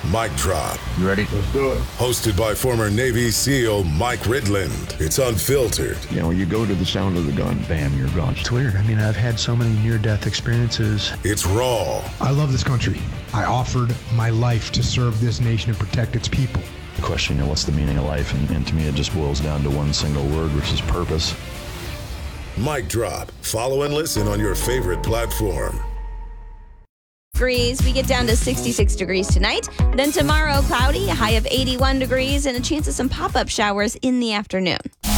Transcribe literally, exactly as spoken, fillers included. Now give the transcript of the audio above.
Mic Drop. You ready? Let's do it. Hosted by former Navy SEAL Mike Ridland. It's unfiltered. You know, you go to the sound of the gun, bam, you're gone. It's weird. I mean, I've had so many near-death experiences. It's raw. I love this country. I offered my life to serve this nation and protect its people. The question, you know, what's the meaning of life? And, and to me, it just boils down to one single word, which is purpose. Mic Drop. Follow and listen on your favorite platform. Degrees. We get down to sixty-six degrees tonight. Then tomorrow, cloudy, a high of eighty-one degrees, and a chance of some pop-up showers in the afternoon.